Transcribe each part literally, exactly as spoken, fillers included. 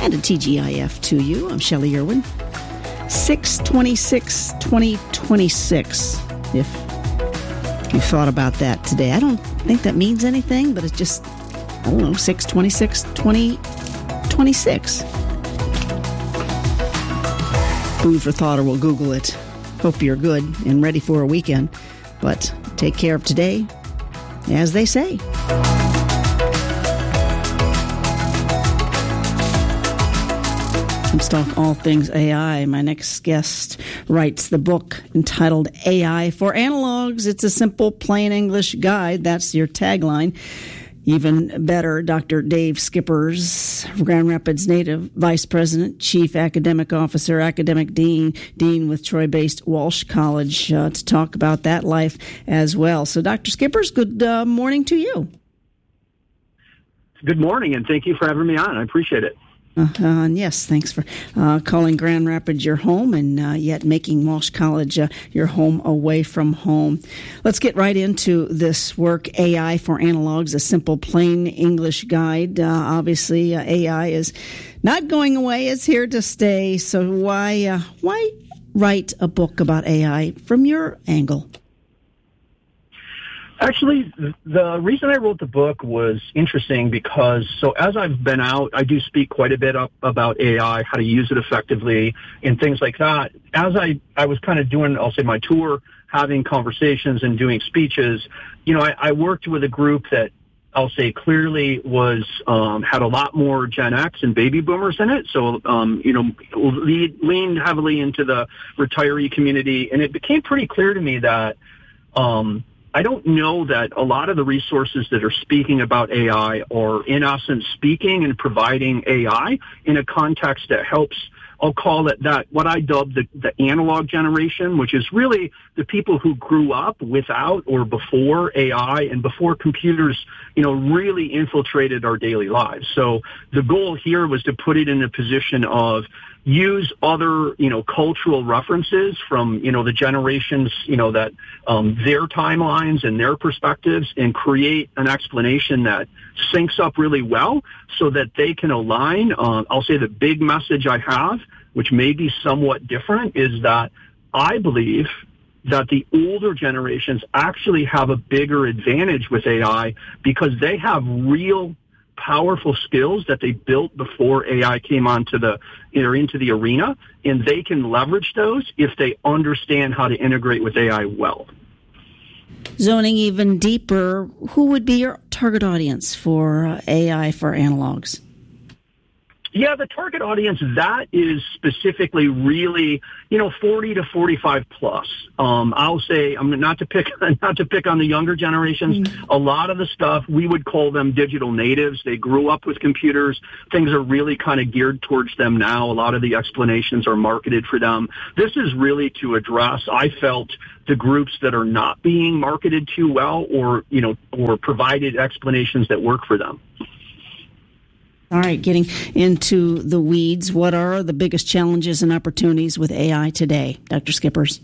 and a T G I F to you. I'm Shelley Irwin. six twenty-six twenty twenty-six, if you thought about that today. I don't think that means anything, but it's just, I don't know, six twenty-six twenty twenty-six. Food for thought, or we'll Google it. Hope you're good and ready for a weekend. But take care of today, as they say. Let's talk all things A I. My next guest writes the book entitled A I for Analogs. It's a simple, plain English guide. That's your tagline. Even better, Doctor Dave Schippers, Grand Rapids native, Vice President, Chief Academic Officer, Academic Dean, Dean with Troy-based Walsh College, uh, to talk about that life as well. So, Doctor Schippers, good uh, morning to you. Good morning, and thank you for having me on. I appreciate it. Uh, uh, and yes, thanks for uh, calling Grand Rapids your home, and uh, yet making Walsh College uh, your home away from home. Let's get right into this work, A I for Analogs, a simple, plain English guide. Uh, obviously, uh, A I is not going away; it's here to stay. So, why uh, why write a book about A I from your angle? Actually, the reason I wrote the book was interesting because, so as I've been out, I do speak quite a bit up about A I, how to use it effectively, and things like that. As I, I was kind of doing, I'll say, my tour, having conversations and doing speeches, you know, I, I worked with a group that I'll say clearly was, um, had a lot more Gen X and baby boomers in it. So, um, you know, lead, leaned heavily into the retiree community. And it became pretty clear to me that, um, I don't know that a lot of the resources that are speaking about A I are, in essence, speaking and providing A I in a context that helps, I'll call it that, what I dub the, the analog generation, which is really the people who grew up without or before A I and before computers, you know, really infiltrated our daily lives. So the goal here was to put it in a position of use other, you know, cultural references from, you know, the generations, you know, that um, their timelines and their perspectives, and create an explanation that syncs up really well so that they can align. Uh, I'll say the big message I have, which may be somewhat different, is that I believe that the older generations actually have a bigger advantage with A I because they have real powerful skills that they built before A I came onto the, or into the arena, and they can leverage those if they understand how to integrate with A I well. Zoning even deeper, who would be your target audience for uh, A I for Analogs? Yeah, the target audience, that is specifically really, you know, forty to forty-five plus. Um, I'll say, I'm not to pick, not to pick on the younger generations. Mm-hmm. A lot of the stuff, we would call them digital natives. They grew up with computers. Things are really kind of geared towards them now. A lot of the explanations are marketed for them. This is really to address, I felt, the groups that are not being marketed too well, or, you know, or provided explanations that work for them. All right, getting into the weeds, what are the biggest challenges and opportunities with A I today, Doctor Schippers?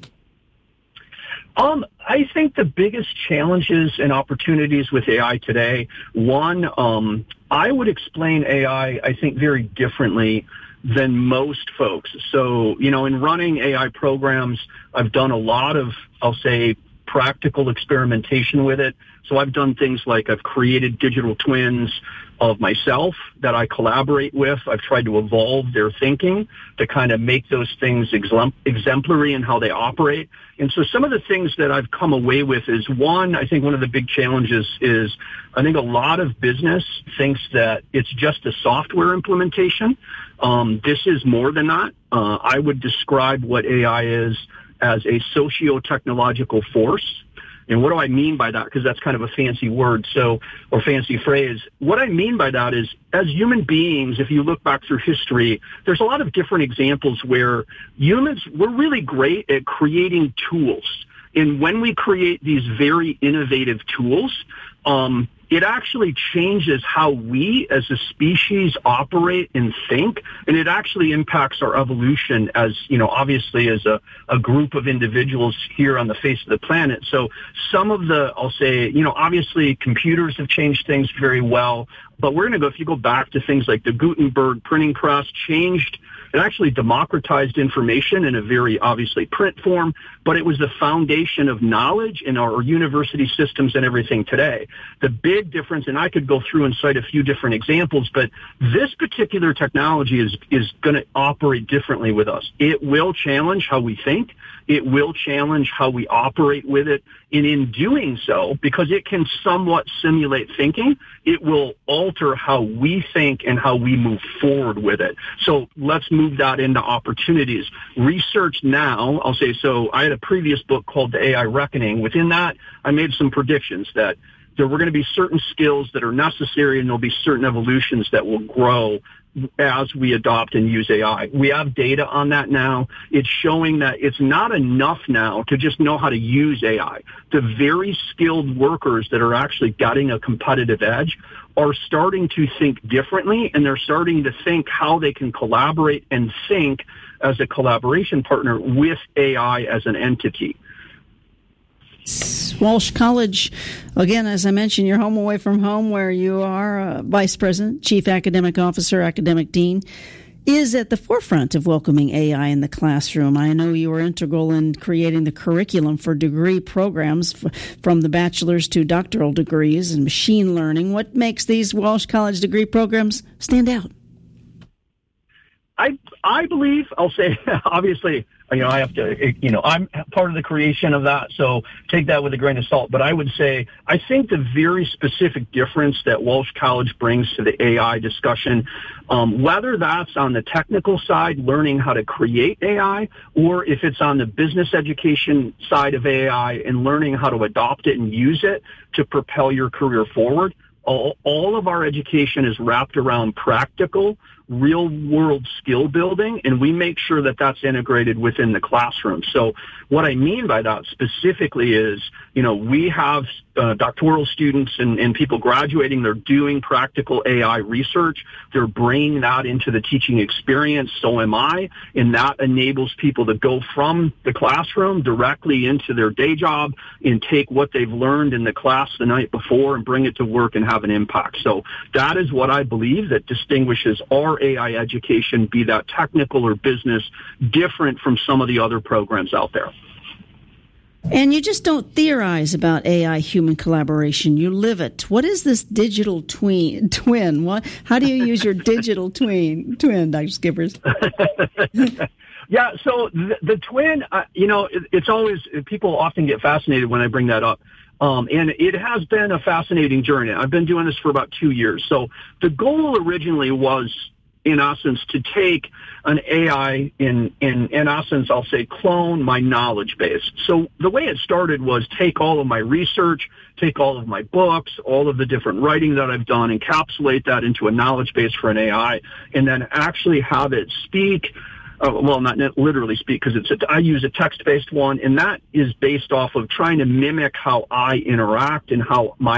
Um, I think the biggest challenges and opportunities with A I today, one, um, I would explain A I, I think, very differently than most folks. So, you know, in running A I programs, I've done a lot of, I'll say, practical experimentation with it. So I've done things like I've created digital twins of myself that I collaborate with. I've tried to evolve their thinking to kind of make those things exemplary in how they operate. And so some of the things that I've come away with is, one, I think one of the big challenges is I think a lot of business thinks that it's just a software implementation. Um, this is more than that. Uh, I would describe what A I is as a socio-technological force. And what do I mean by that? Because that's kind of a fancy word, so, or fancy phrase. What I mean by that is, as human beings, if you look back through history, there's a lot of different examples where humans, we're really great at creating tools. And when we create these very innovative tools, um, it actually changes how we as a species operate and think, and it actually impacts our evolution as, you know, obviously as a, a group of individuals here on the face of the planet. So some of the, I'll say, you know, obviously computers have changed things very well, but we're going to go, if you go back to things like the Gutenberg printing press, changed, it actually democratized information in a very obviously print form, but it was the foundation of knowledge in our university systems and everything today. The big difference, and I could go through and cite a few different examples, but this particular technology is, is going to operate differently with us. It will challenge how we think. It will challenge how we operate with it. And in doing so, because it can somewhat simulate thinking, it will alter how we think and how we move forward with it. So let's move that into opportunities. Research now, I'll say, so I had a previous book called The A I Reckoning. Within that, I made some predictions that there were going to be certain skills that are necessary and there'll be certain evolutions that will grow as we adopt and use A I. We have data on that now. It's showing that it's not enough now to just know how to use A I. The very skilled workers that are actually getting a competitive edge are starting to think differently, and they're starting to think how they can collaborate and think as a collaboration partner with A I as an entity. Walsh College, again, as I mentioned, you're home away from home, where you are uh, Vice President, Chief Academic Officer, Academic Dean, is at the forefront of welcoming A I in the classroom. I know you were integral in creating the curriculum for degree programs f- from the bachelor's to doctoral degrees in machine learning. What makes these Walsh College degree programs stand out? I I believe, I'll say, obviously, you know, I have to, you know, I'm part of the creation of that, so take that with a grain of salt. But I would say, I think the very specific difference that Walsh College brings to the A I discussion, um, whether that's on the technical side, learning how to create A I, or if it's on the business education side of A I and learning how to adopt it and use it to propel your career forward, all, all of our education is wrapped around practical, real-world skill building, and we make sure that that's integrated within the classroom. So what I mean by that specifically is, you know, we have uh, doctoral students and, and people graduating. They're doing practical A I research. They're bringing that into the teaching experience. So am I, and that enables people to go from the classroom directly into their day job and take what they've learned in the class the night before and bring it to work and have an impact. So that is what I believe that distinguishes our A I education, be that technical or business, different from some of the other programs out there. And you just don't theorize about A I-human collaboration. You live it. What is this digital tween, twin? What? How do you use your digital twin, twin, Doctor Skippers? Yeah, so the, the twin, uh, you know, it, it's always, people often get fascinated when I bring that up. Um, and it has been a fascinating journey. I've been doing this for about two years. So the goal originally was, in essence, to take an A I, in, in, in essence, I'll say, clone my knowledge base. So the way it started was take all of my research, take all of my books, all of the different writing that I've done, encapsulate that into a knowledge base for an A I, and then actually have it speak. Uh, well, not literally speak, because it's a, I use a text-based one, and that is based off of trying to mimic how I interact and how my